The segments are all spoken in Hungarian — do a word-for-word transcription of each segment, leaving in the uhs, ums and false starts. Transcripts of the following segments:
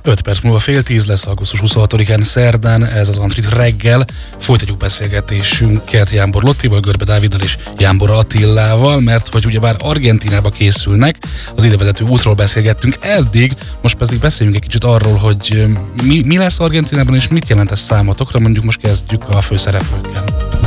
öt perc múlva fél tíz lesz, augusztus huszonhatodikán szerdán, ez az Antrit reggel. Folytatjuk beszélgetésünket Jámbor Lottival, Görbe Dáviddal és Jámbor Attilával, mert hogy ugyebár Argentínába készülnek, az idevezető útról beszélgettünk eddig, most pedig beszéljünk egy kicsit arról, hogy mi, mi lesz Argentínában és mit jelent ez számotokra, mondjuk most kezdjük a főszereplőkkel.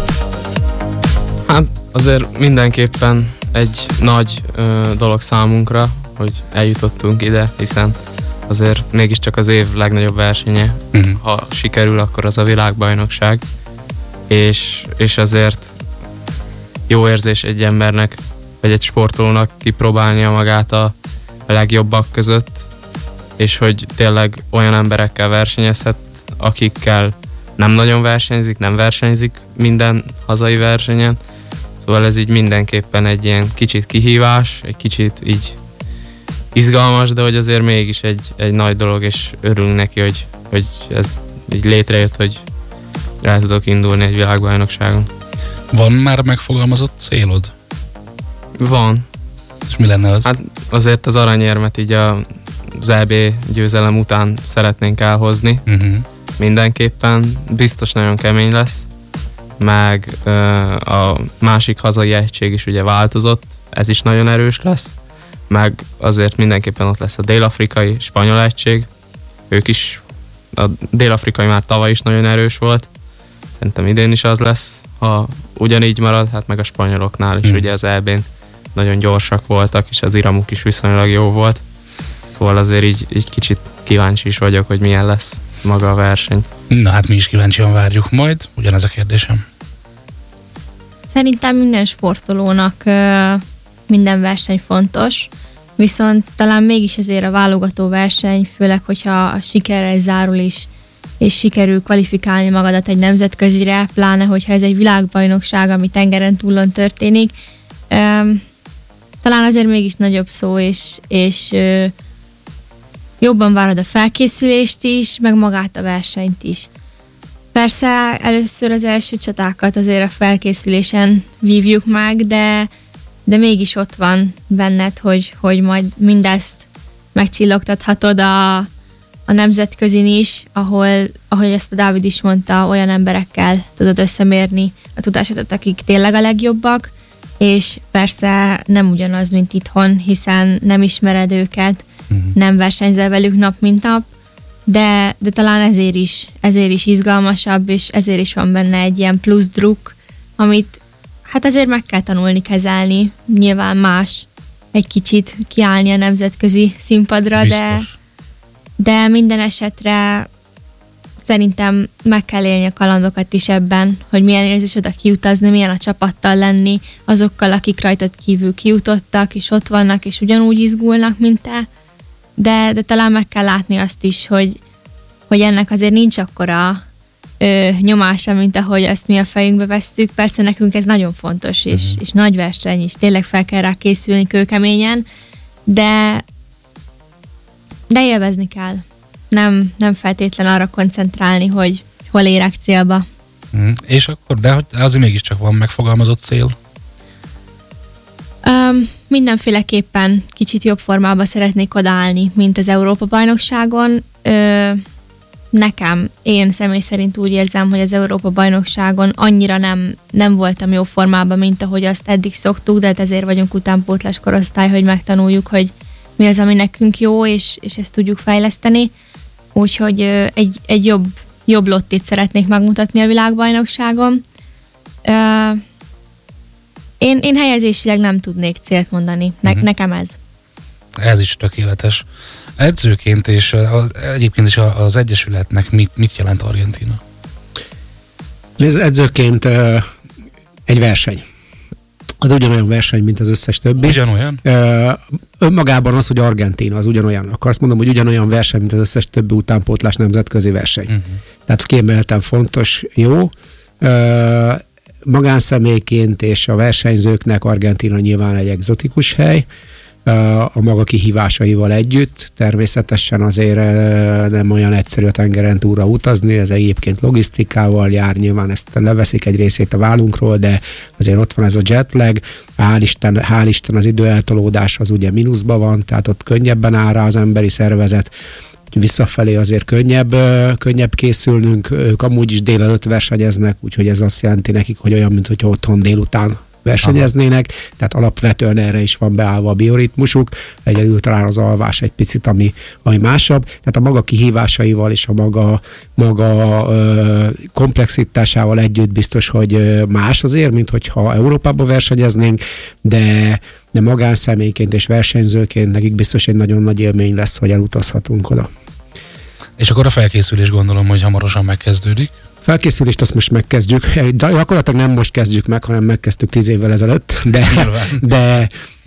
Hát azért mindenképpen egy nagy ö, dolog számunkra, hogy eljutottunk ide, hiszen azért mégiscsak az év legnagyobb versenye, uh-huh. ha sikerül, akkor az a világbajnokság, és, és azért jó érzés egy embernek, vagy egy sportolónak kipróbálnia magát a, a legjobbak között, és hogy tényleg olyan emberekkel versenyezhet, akikkel nem nagyon versenyzik, nem versenyzik minden hazai versenyen, szóval ez így mindenképpen egy ilyen kicsit kihívás, egy kicsit így izgalmas, de hogy azért mégis egy, egy nagy dolog, és örülünk neki, hogy, hogy ez így létrejött, hogy el tudok indulni egy világbajnokságon. Van már megfogalmazott célod? Van. És mi lenne az? Hát azért az aranyérmet így a, az é bé győzelem után szeretnénk elhozni. Uh-huh. Mindenképpen. Biztos nagyon kemény lesz. Meg uh, a másik hazai egység is ugye változott. Ez is nagyon erős lesz. Meg azért mindenképpen ott lesz a dél-afrikai, spanyol egység. Ők is, a dél-afrikai már tavaly is nagyon erős volt. Szerintem idén is az lesz, ha ugyanígy marad, hát meg a spanyoloknál is, mm. ugye az é bén nagyon gyorsak voltak, és az iramuk is viszonylag jó volt. Szóval azért így, így kicsit kíváncsi is vagyok, hogy milyen lesz maga a verseny. Na hát mi is kíváncsian várjuk majd, ugyanez a kérdésem. Szerintem minden sportolónak minden verseny fontos, viszont talán mégis azért a válogató verseny, főleg, hogyha a sikerrel zárul is, és sikerül kvalifikálni magadat egy nemzetközire, pláne, hogyha ez egy világbajnokság, ami tengeren túlon történik, um, talán azért mégis nagyobb szó, és, és uh, jobban várod a felkészülést is, meg magát a versenyt is. Persze először az első csatákat azért a felkészülésen vívjuk meg, de de mégis ott van benned, hogy, hogy majd mindezt megcsillogtathatod a, a nemzetközin is, ahol, ahogy ezt a Dávid is mondta, olyan emberekkel tudod összemérni a tudásodat, akik tényleg a legjobbak, és persze nem ugyanaz, mint itthon, hiszen nem ismered őket, uh-huh. nem versenyzel velük nap, mint nap, de, de talán ezért is, ezért is izgalmasabb, és ezért is van benne egy ilyen plusz druk, amit hát azért meg kell tanulni kezelni, nyilván más egy kicsit kiállni a nemzetközi színpadra, de, de minden esetre szerintem meg kell élni a kalandokat is ebben, hogy milyen érzés oda kiutazni, milyen a csapattal lenni, azokkal, akik rajtad kívül kijutottak, és ott vannak, és ugyanúgy izgulnak, mint te, de, de talán meg kell látni azt is, hogy, hogy ennek azért nincs akkora Ö, nyomása, mint ahogy ezt mi a fejünkbe vesszük. Persze nekünk ez nagyon fontos, és, uh-huh. és nagy verseny is. Tényleg fel kell rá készülni kőkeményen, de de élvezni kell. Nem, nem feltétlen arra koncentrálni, hogy hol érek célba. Uh-huh. És akkor, de azért mégiscsak van megfogalmazott cél? Um, mindenféleképpen kicsit jobb formában szeretnék odaállni, mint az Európa-bajnokságon. Ö, Nekem, én személy szerint úgy érzem, hogy az Európa-bajnokságon annyira nem, nem voltam jó formában, mint ahogy azt eddig szoktuk, de ezért vagyunk utánpótlás korosztály, hogy megtanuljuk, hogy mi az, ami nekünk jó, és, és ezt tudjuk fejleszteni. Úgyhogy egy, egy jobb, jobb lottit szeretnék megmutatni a világbajnokságon. Én, én helyezésileg nem tudnék célt mondani. Ne, uh-huh. Nekem ez. Ez is tökéletes. Edzőként és az, egyébként is az Egyesületnek mit, mit jelent Argentína? Ez edzőként uh, egy verseny. Az ugyanolyan verseny, mint az összes többi. Ugyanolyan? Uh, önmagában az, hogy Argentína, az ugyanolyan. Akkor azt mondom, hogy ugyanolyan verseny, mint az összes többi utánpótlás nemzetközi verseny. Uh-huh. Tehát kiemelten fontos, jó. Uh, magánszemélyként és a versenyzőknek Argentína nyilván egy egzotikus hely, a maga kihívásaival együtt. Természetesen azért nem olyan egyszerű a tengeren túlra utazni, ez egyébként logisztikával jár, nyilván ezt leveszik egy részét a vállunkról, de azért ott van ez a jetlag, hál' Isten, hál' Isten az időeltolódás az ugye mínuszban van, tehát ott könnyebben áll rá az emberi szervezet, visszafelé azért könnyebb, könnyebb készülnünk, ők amúgy is délelőtt versenyeznek, úgyhogy ez azt jelenti nekik, hogy olyan, mint hogyha otthon délután versenyeznének, aha, tehát alapvetően erre is van beállva a bioritmusuk, egyedül talán az alvás egy picit, ami, ami másabb, tehát a maga kihívásaival és a maga, maga ö, komplexitásával együtt biztos, hogy más azért, mint hogyha Európában versenyeznénk, de, de magánszemélyként és versenyzőként nekik biztos egy nagyon nagy élmény lesz, hogy elutazhatunk oda. És akkor a felkészülés gondolom, hogy hamarosan megkezdődik. Felkészülést azt most megkezdjük. Gyakorlatilag nem most kezdjük meg, hanem megkezdtük tíz évvel ezelőtt, de, de,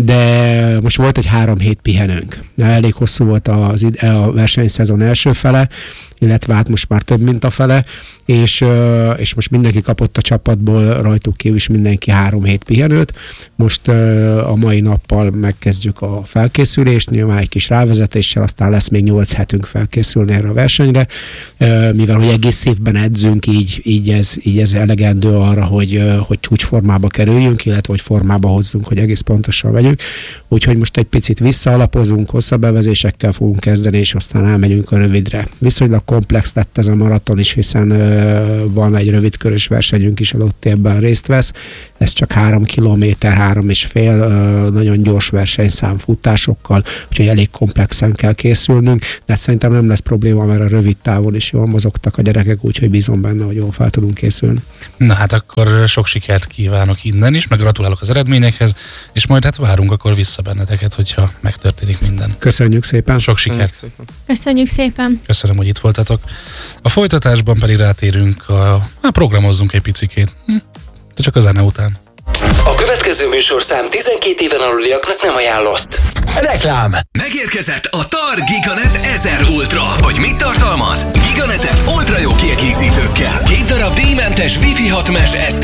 de most volt egy három hét pihenőnk. Elég hosszú volt az, a versenyszezon első fele, illetve hát most már több, mint a fele, és, és most mindenki kapott a csapatból, rajtuk kívül is mindenki három hét pihenőt. Most a mai nappal megkezdjük a felkészülést, nyilván egy kis rávezetéssel, aztán lesz még nyolc hetünk felkészülni erre a versenyre, mivel hogy egész évben edzünk, így, így, ez, így ez elegendő arra, hogy, hogy csúcsformába kerüljünk, illetve hogy formába hozzunk, hogy egész pontosan vegyünk. Úgyhogy most egy picit visszaalapozunk, hosszabb bevezésekkel fogunk kezdeni, és aztán elmegyünk a rövidre. Viszonylag komplex lett ez a maraton is, hiszen uh, van egy rövidkörös versenyünk is, a Lotti ebben részt vesz. Ez csak három kilométer, három és fél, uh, nagyon gyors versenyszám futásokkal, úgyhogy elég komplexen kell készülnünk, de hát szerintem nem lesz probléma, mert a rövid távon is jól mozogtak a gyerekek, úgyhogy bízom benne, hogy jól fel tudunk készülni. Na hát akkor sok sikert kívánok innen is, meg gratulálok az eredményekhez, és majd hát várunk akkor vissza benneteket, hogyha megtörténik minden. Köszönjük szépen. Sok sikert. Köszönjük szépen. Köszönöm, hogy itt voltatok. A folytatásban pedig rátérünk, a, hát programozzunk egy picikét, de csak a zene után. A következő műsorszám tizenkét éven aluliaknak nem ajánlott. Reklám! Megérkezett a TAR Giganet ezer Ultra. Hogy mit tartalmaz? Giganetet ultra jó kiegészítőkkel, két darab díjmentes Wi-Fi hat mesh eszköz